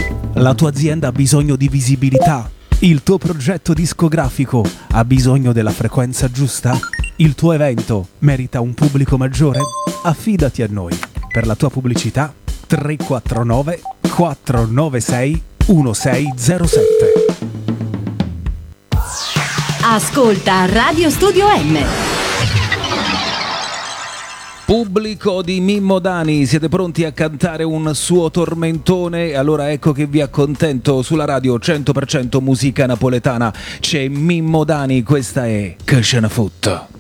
La tua azienda ha bisogno di visibilità? Il tuo progetto discografico ha bisogno della frequenza giusta? Il tuo evento merita un pubblico maggiore? Affidati a noi. Per la tua pubblicità 349 496 1607. Ascolta Radio Studio M. Pubblico di Mimmo Dani, siete pronti a cantare un suo tormentone? Allora ecco che vi accontento, sulla radio 100% musica napoletana c'è Mimmo Dani, questa è Che ce ne fotte.